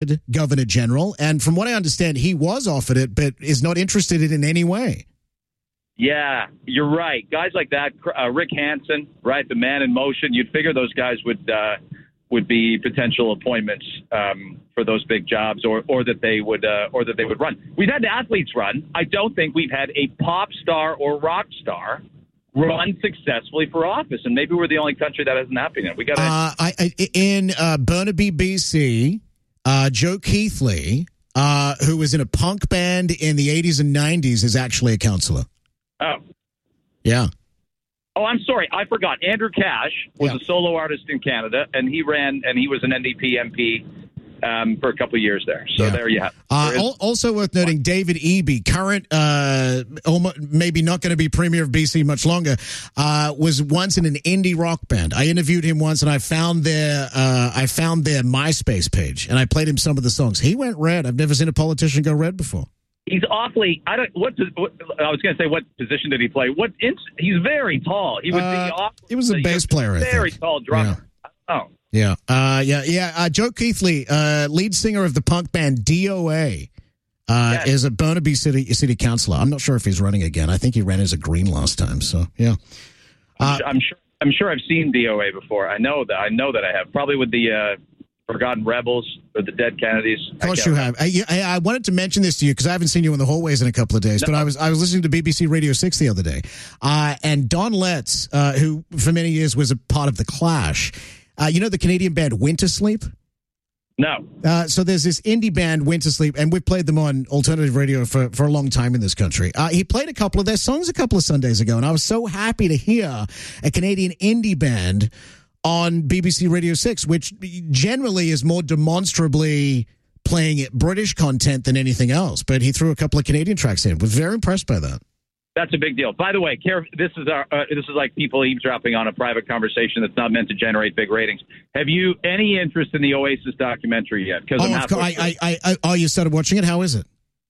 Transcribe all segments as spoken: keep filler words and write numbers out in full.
offered governor general, and from what I understand, he was offered it, but is not interested in it in any way. Yeah, you're right. Guys like that, uh, Rick Hansen, right, the man in motion. You'd figure those guys would uh, would be potential appointments um, for those big jobs, or or that they would uh, or that they would run. We've had athletes run. I don't think we've had a pop star or rock star run successfully for office, and maybe we're the only country that hasn't happened yet. We got uh, I, I, in uh, Burnaby, B C. Uh, Joe Keithley, uh, who was in a punk band in the eighties and nineties, is actually a counselor. Oh. Yeah. Oh, I'm sorry. I forgot. Andrew Cash was yeah. a solo artist in Canada, and he ran, and he was an N D P M P um, for a couple of years there. So yeah. there you have it. Uh, is- also worth noting, David Eby, current, uh, almost, maybe not going to be Premier of B C much longer, uh, was once in an indie rock band. I interviewed him once, and I found their, uh, I found their MySpace page, and I played him some of the songs. He went red. I've never seen a politician go red before. He's awfully. I don't. What, what I was going to say. What position did he play? What? He's very tall. He would uh, be. Awful. He was a bass player. I very think. tall drummer. Yeah. Oh. Yeah. Uh, yeah. Yeah. Uh, Joe Keithley, uh, lead singer of the punk band D O A, uh, yes. is a Burnaby City City Councilor. I'm not sure if he's running again. I think he ran as a Green last time. So yeah. Uh, I'm sure. I'm sure I've seen D O A before. I know that. I know that I have. Probably with the. Uh, Forgotten Rebels or the Dead Kennedys. Of course you have. I, I, I wanted to mention this to you because I haven't seen you in the hallways in a couple of days, no. but I was I was listening to B B C Radio six the other day, uh, and Don Letts, uh, who for many years was a part of The Clash, uh, you know the Canadian band Winter Sleep? No. Uh, so there's this indie band, Winter Sleep, and we've played them on alternative radio for, for a long time in this country. Uh, he played a couple of their songs a couple of Sundays ago, and I was so happy to hear a Canadian indie band on B B C Radio six, which generally is more demonstrably playing British content than anything else. But he threw a couple of Canadian tracks in. Was very impressed by that. That's a big deal. By the way, care, this is our uh, this is like people eavesdropping on a private conversation that's not meant to generate big ratings. Have you any interest in the Oasis documentary yet? Because oh, I'm I, I, I, I, oh, you started watching it. How is it?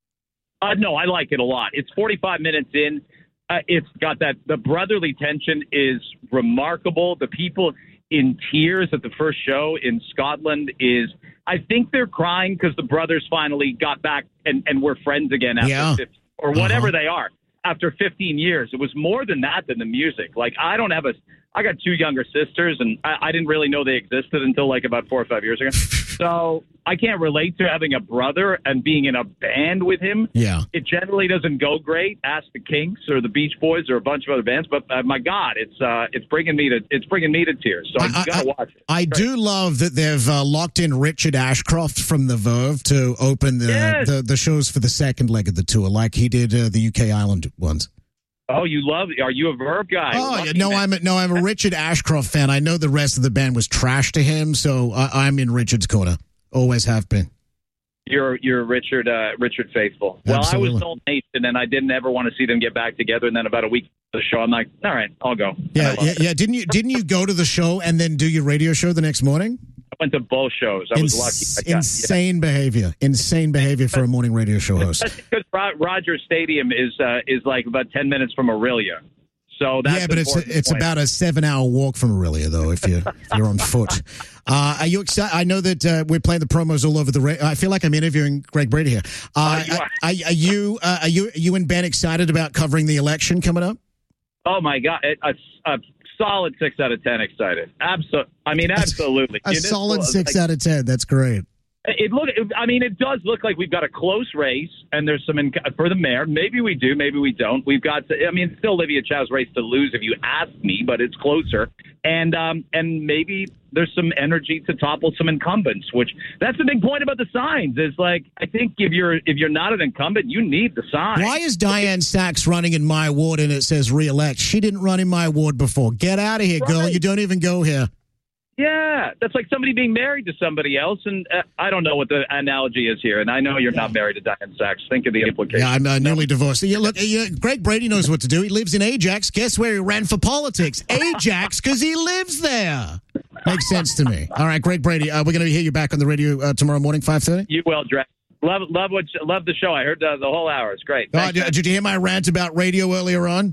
Uh, no, I like it a lot. It's forty-five minutes in. Uh, it's got that the brotherly tension is remarkable. The people in tears at the first show in Scotland is, I think they're crying because the brothers finally got back and, and were friends again after yeah. fifteen, or whatever uh-huh. they are after fifteen years. It was more than that than the music. Like, I don't have a, I got two younger sisters, and I, I didn't really know they existed until like about four or five years ago. So I can't relate to having a brother and being in a band with him. Yeah. It generally doesn't go great. Ask the Kinks or the Beach Boys or a bunch of other bands. But uh, my God, it's uh, it's bringing me to it's bringing me to tears. So I, I gotta watch it. I do love that they've uh, locked in Richard Ashcroft from the Verve to open the, yes. the the shows for the second leg of the tour, like he did uh, the U K Island ones. Oh, you love? Are you a Verve guy? Oh, yeah, no, I'm a, no, I'm a Richard Ashcroft fan. I know the rest of the band was trash to him, so I, I'm in Richard's corner. Always have been. You're you're Richard uh, Richard faithful. Well, Absolutely. I was Soul Nation, and I didn't ever want to see them get back together. And then about a week of the show, I'm like, all right, I'll go. Yeah, yeah, yeah. Didn't you didn't you go to the show and then do your radio show the next morning? I went to both shows. I was Ins- lucky. I got, insane yeah. behavior. Insane behavior for a morning radio show host. That's because Rogers Stadium is uh, is like about ten minutes from Aurelia. So that's yeah, but it's it's point. about a seven hour walk from Aurelia, though. If you if you're on foot, uh, are you excited? I know that uh, we're playing the promos all over the. Ra- I feel like I'm interviewing Greg Brady here. Uh, uh, you are. Are, are you uh, are you are you and Ben excited about covering the election coming up? Oh my God, a, a solid six out of ten excited. Absolutely. I mean, absolutely. A, a solid six like, out of ten. That's great. It look. I mean, it does look like we've got a close race, and there's some in, for the mayor. Maybe we do, maybe we don't. We've got. To, I mean, it's still Olivia Chow's race to lose, if you ask me, but it's closer. And um, and maybe there's some energy to topple some incumbents. Which that's the big point about the signs. Is like I think if you're if you're not an incumbent, you need the sign. Why is Diane Sachs running in my ward and it says re-elect? She didn't run in my ward before. Get out of here, right. girl. You don't even go here. Yeah, that's like somebody being married to somebody else, and uh, I don't know what the analogy is here, and I know you're not married to Diane Sachs. Think of the implications. Yeah, I'm uh, newly divorced. Yeah, look, uh, Greg Brady knows what to do. He lives in Ajax. Guess where he ran for politics? Ajax, because he lives there. Makes sense to me. All right, Greg Brady, uh, we're going to hear you back on the radio uh, tomorrow morning, five thirty? You will, Drake. Love, love, what, love the show. I heard uh, the whole hour. It's great. Oh, did, did you hear my rant about radio earlier on?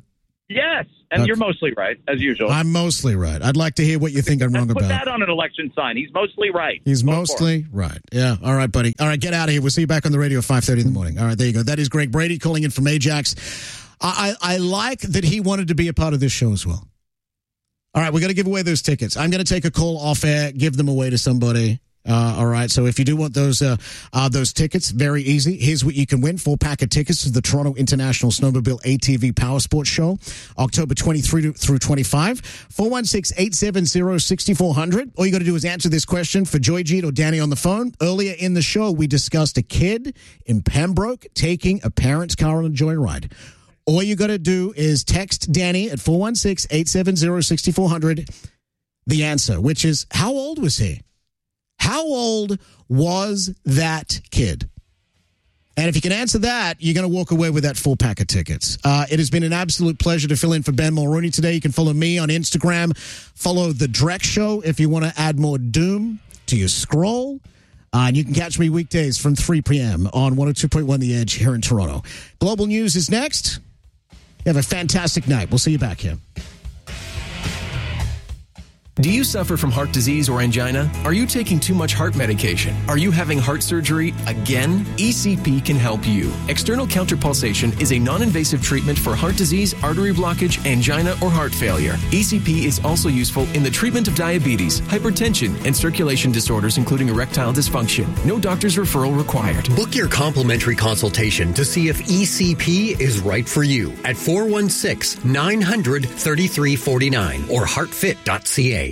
Yes, and Okay. you're mostly right, as usual. I'm mostly right. I'd like to hear what you think I'm wrong Put about. that on an election sign. He's mostly right. He's Vote for mostly him. right. Yeah. All right, buddy. All right, get out of here. We'll see you back on the radio at five thirty in the morning. All right, there you go. That is Greg Brady calling in from Ajax. I, I, I like that he wanted to be a part of this show as well. All right, we're going to give away those tickets. I'm going to take a call off air, give them away to somebody. Uh, all right, so if you do want those uh, uh, those tickets, very easy. Here's what you can win. Four pack of tickets to the Toronto International Snowmobile A T V Power Sports Show, October twenty-third through twenty-fifth. four one six, eight seven zero, six four zero zero. All you got to do is answer this question for Joyjeet or Danny on the phone. Earlier in the show, we discussed a kid in Pembroke taking a parent's car on a joyride. All you got to do is text Danny at four one six, eight seven zero, six four zero zero the answer, which is, how old was he? How old was that kid? And if you can answer that, you're going to walk away with that full pack of tickets. Uh, it has been an absolute pleasure to fill in for Ben Mulrooney today. You can follow me on Instagram. Follow The Drek Show if you want to add more doom to your scroll. Uh, and you can catch me weekdays from three p.m. on one oh two point one The Edge here in Toronto. Global News is next. You have a fantastic night. We'll see you back here. Do you suffer from heart disease or angina? Are you taking too much heart medication? Are you having heart surgery again? E C P can help you. External counterpulsation is a non-invasive treatment for heart disease, artery blockage, angina, or heart failure. E C P is also useful in the treatment of diabetes, hypertension, and circulation disorders, including erectile dysfunction. No doctor's referral required. Book your complimentary consultation to see if E C P is right for you at four one six, nine hundred, thirty-three forty-nine or heart fit dot c a.